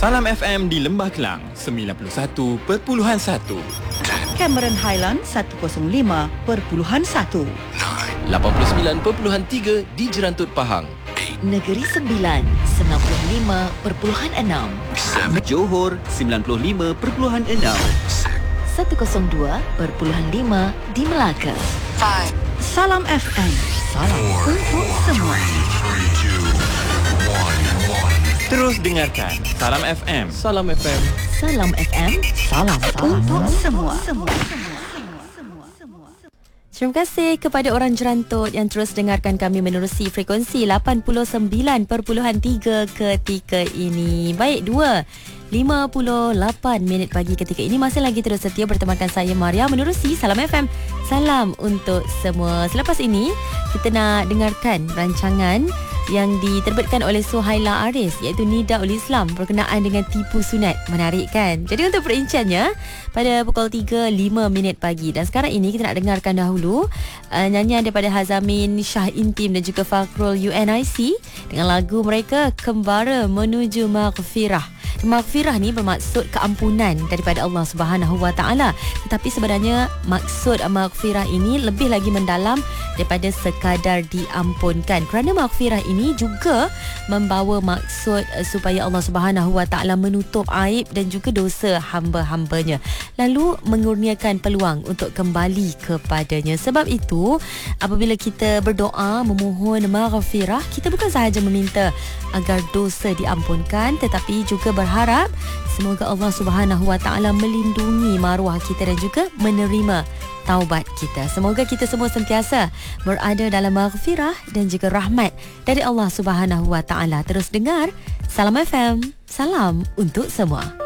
Salam FM di Lembah Kelang 91.1, Cameron Highland 105.1, 89.3 di Jerantut Pahang. Negeri Sembilan 95.6, Johor 95.6, 102.5 di Melaka. Salam FM. Salam untuk semua. Terus dengarkan Salam FM. Salam FM. Salam FM. Salam Untuk semua. Terima kasih kepada orang Jerantut yang terus dengarkan kami menerusi frekuensi 89.3 ketika ini. Baik, 2:58 pagi ketika ini masih lagi terus setia bertemankan saya Maria menerusi Salam FM. Salam untuk semua. Selepas ini kita nak dengarkan rancangan yang diterbitkan oleh Suhaila Aris iaitu Nida ul Islam berkenaan dengan tipu sunat. Menarik kan? Jadi untuk perinciannya pada pukul 3:05 pagi, dan sekarang ini kita nak dengarkan dahulu nyanyian daripada Hazamin, Shah Intim dan juga Fakrul UNIC dengan lagu mereka Kembara Menuju Maghfirah. Maghfirah ni bermaksud keampunan daripada Allah Subhanahu Wa Taala. Tetapi sebenarnya maksud maghfirah ini lebih lagi mendalam daripada sekadar diampunkan. Kerana maghfirah ini juga membawa maksud supaya Allah Subhanahu Wa Taala menutup aib dan juga dosa hamba-hambanya, lalu mengurniakan peluang untuk kembali kepadanya. Sebab itu apabila kita berdoa memohon maghfirah, kita bukan sahaja meminta agar dosa diampunkan, tetapi juga berharap semoga Allah Subhanahu Wa Taala melindungi maruah kita dan juga menerima taubat kita. Semoga kita semua sentiasa berada dalam maghfirah dan juga rahmat dari Allah Subhanahu Wa Taala. Terus dengar Salam FM. Salam untuk semua.